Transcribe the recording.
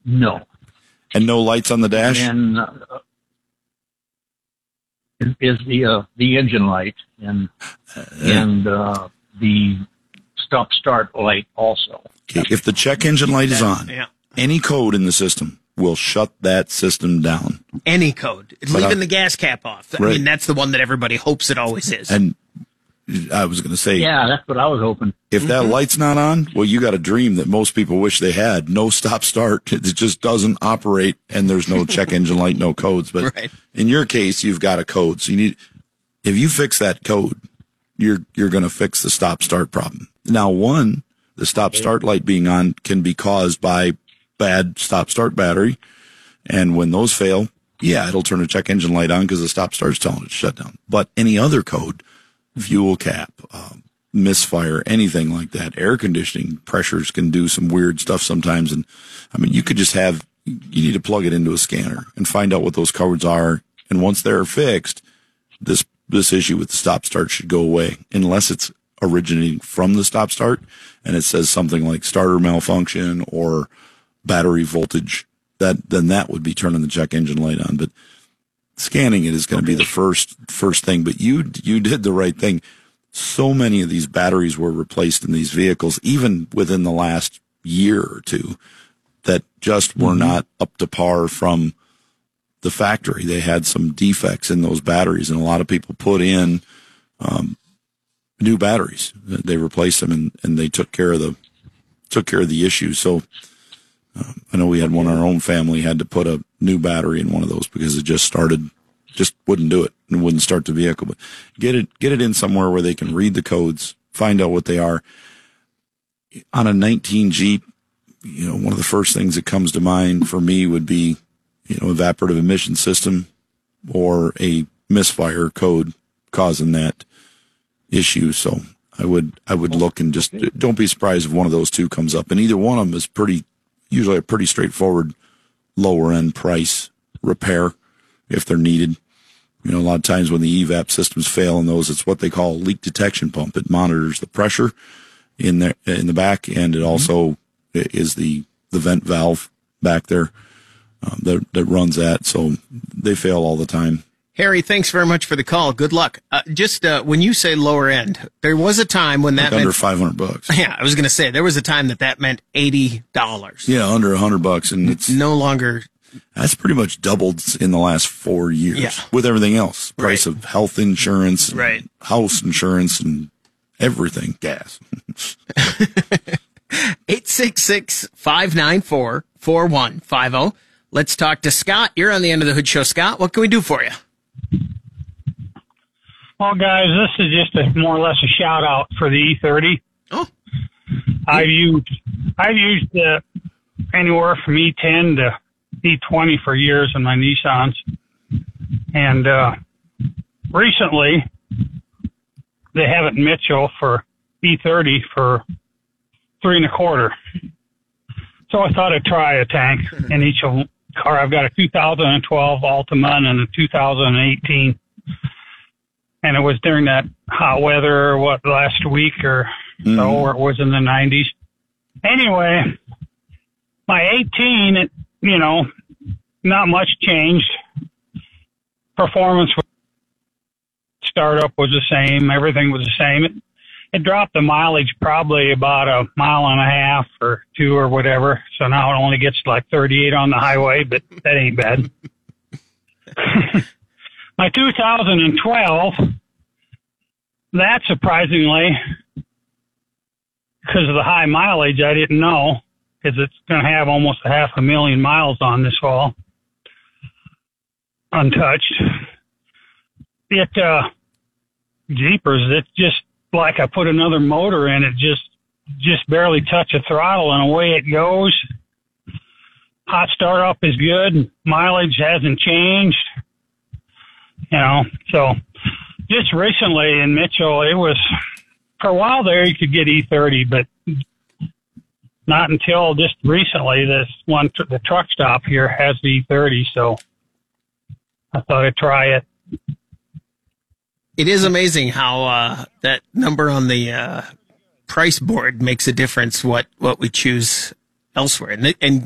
No. And no lights on the dash? And is the engine light and the stop-start light also. Okay. If the check engine light is on, any code in the system will shut that system down. Any code. Leaving the gas cap off. I mean, that's the one that everybody hopes it always is. And I was going to say... Yeah, that's what I was hoping. If that light's not on, well, you got a dream that most people wish they had. No stop-start. It just doesn't operate, and there's no check engine light, no codes. But in your case, you've got a code. So if you fix that code, you're going to fix the stop-start problem. Now, the stop-start light being on can be caused by bad stop-start battery. And when those fail, it'll turn a check engine light on because the stop-start's telling it to shut down. But any other code, fuel cap, misfire, anything like that, air conditioning pressures can do some weird stuff sometimes. And I mean, you could just you need to plug it into a scanner and find out what those codes are. And once they're fixed, this issue with the stop-start should go away, unless it's originating from the stop-start and it says something like starter malfunction or battery voltage. Then that would be turning the check engine light on. But scanning it is going to be the first thing. But you did the right thing. So many of these batteries were replaced in these vehicles, even within the last year or two, that just were not up to par from the factory. They had some defects in those batteries, and a lot of people put in new batteries. They replaced them, and they took care of the issue. So I know we had one in our own family had to put a new battery in one of those because it just wouldn't do it and wouldn't start the vehicle. But get it in somewhere where they can read the codes, find out what they are. On a 19 Jeep, one of the first things that comes to mind for me would be, evaporative emission system or a misfire code causing that issue. So I would look and just don't be surprised if one of those two comes up. And either one of them is usually a pretty straightforward lower end price repair if they're needed. A lot of times when the evap systems fail in those, it's what they call a leak detection pump. It monitors the pressure in the back, and it also is the vent valve back there that runs that. So they fail all the time. Harry, thanks very much for the call. Good luck. When you say lower end, there was a time when that meant under $500. Yeah, I was going to say there was a time that meant $80. Yeah, under $100, and it's no longer. That's pretty much doubled in the last 4 years with everything else. Price of health insurance, house insurance, and everything. Gas. 866-594-4150. Let's talk to Scott. You're on the End of the Hood Show, Scott. What can we do for you? Well, guys, this is just more or less a shout out for the E30. Oh, I've used anywhere from E10 to E20 for years in my Nissans, and recently they have it in Mitchell for E30 for $3.25. So I thought I'd try a tank in each car. I've got a 2012 Altima and a 2018. And it was during that hot weather, last week or so, or it was in the 90s. Anyway, my 18, not much changed. Performance startup was the same. Everything was the same. It dropped the mileage probably about a mile and a half or two or whatever. So now it only gets like 38 on the highway, but that ain't bad. My 2012, that surprisingly, because of the high mileage, I didn't know, because it's going to have almost 500,000 miles on this fall, untouched. Jeepers, it's just like I put another motor in it, just barely touch the throttle and away it goes. Hot startup is good. Mileage hasn't changed. So just recently in Mitchell, it was, for a while there, you could get E30, but not until just recently, the truck stop here has the E30, so I thought I'd try it. It is amazing how that number on the price board makes a difference what we choose elsewhere. And